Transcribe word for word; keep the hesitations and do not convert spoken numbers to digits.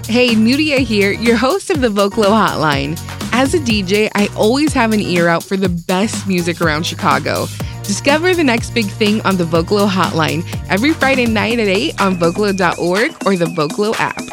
Hey, Nudia here, your host of the Vocalo Hotline. As a D J, I always have an ear out for the best music around Chicago. Discover the next big thing on the Vocalo Hotline every Friday night at eight on vocalo dot org or the Vocalo app.